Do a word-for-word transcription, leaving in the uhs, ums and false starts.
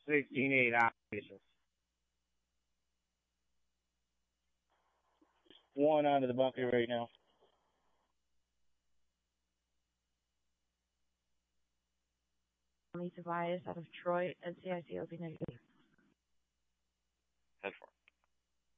sixteen eight operations. One onto the bunker right now. Lisa Bias out of Troy, N C I C O P negative. Head for.